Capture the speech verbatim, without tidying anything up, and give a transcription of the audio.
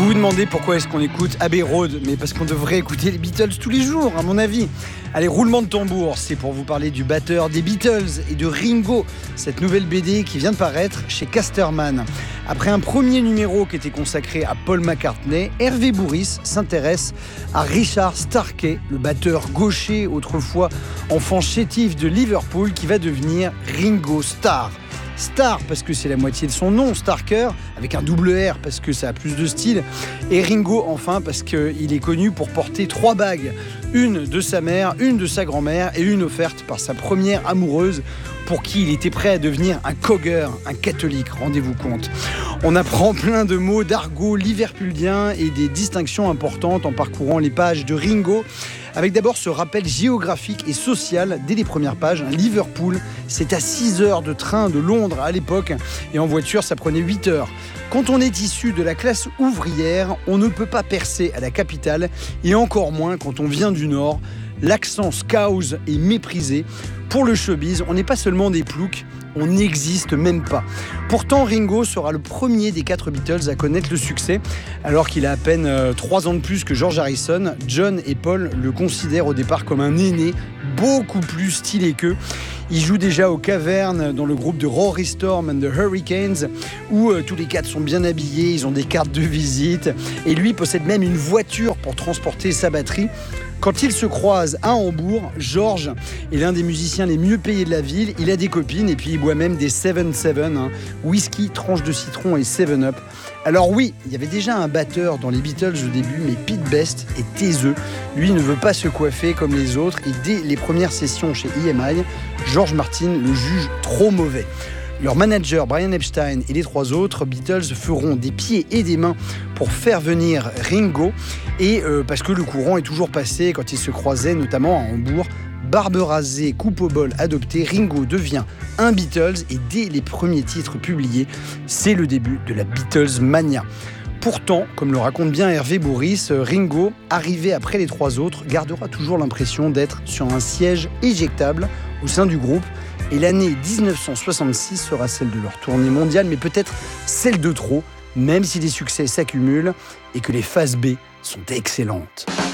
Vous vous demandez pourquoi est-ce qu'on écoute Abbey Road, mais parce qu'on devrait écouter les Beatles tous les jours, à mon avis. Allez, roulement de tambour, c'est pour vous parler du batteur des Beatles et de Ringo, cette nouvelle B D qui vient de paraître chez Casterman. Après un premier numéro qui était consacré à Paul McCartney, Hervé Bourris s'intéresse à Richard Starkey, le batteur gaucher, autrefois enfant chétif de Liverpool, qui va devenir Ringo Starr. Starr parce que c'est la moitié de son nom, Starker, avec un double R parce que ça a plus de style, et Ringo enfin parce qu'il est connu pour porter trois bagues, une de sa mère, une de sa grand-mère et une offerte par sa première amoureuse pour qui il était prêt à devenir un cogger, un catholique, rendez-vous compte. On apprend plein de mots d'argot liverpuldien et des distinctions importantes en parcourant les pages de Ringo, avec d'abord ce rappel géographique et social dès les premières pages. Liverpool, c'est à six heures de train de Londres à l'époque, et en voiture ça prenait huit heures. Quand on est issu de la classe ouvrière, on ne peut pas percer à la capitale, et encore moins quand on vient du Nord. L'accent scouse est méprisé. Pour le showbiz, on n'est pas seulement des ploucs, on n'existe même pas. Pourtant, Ringo sera le premier des quatre Beatles à connaître le succès. Alors qu'il a à peine euh, trois ans de plus que George Harrison, John et Paul le considèrent au départ comme un aîné, beaucoup plus stylé qu'eux. Il joue déjà aux cavernes dans le groupe de Rory Storm and the Hurricanes, où euh, tous les quatre sont bien habillés, ils ont des cartes de visite, et lui possède même une voiture pour transporter sa batterie. Quand ils se croisent à Hambourg, George est l'un des musiciens les mieux payés de la ville. Il a des copines et puis il boit même des seven seven, hein, whisky, tranche de citron et seven up. Alors oui, il y avait déjà un batteur dans les Beatles au début, mais Pete Best est taiseux. Lui ne veut pas se coiffer comme les autres et dès les premières sessions chez E M I, George Martin le juge trop mauvais. Leur manager Brian Epstein et les trois autres Beatles feront des pieds et des mains pour faire venir Ringo, et euh, parce que le courant est toujours passé quand ils se croisaient, notamment à Hambourg. Barbe rasée, coupe au bol adoptée, Ringo devient un Beatles, et dès les premiers titres publiés, c'est le début de la Beatles mania. Pourtant, comme le raconte bien Hervé Bourris, Ringo, arrivé après les trois autres, gardera toujours l'impression d'être sur un siège éjectable au sein du groupe. Et l'année dix-neuf cent soixante-six sera celle de leur tournée mondiale, mais peut-être celle de trop, même si les succès s'accumulent et que les phases B sont excellentes.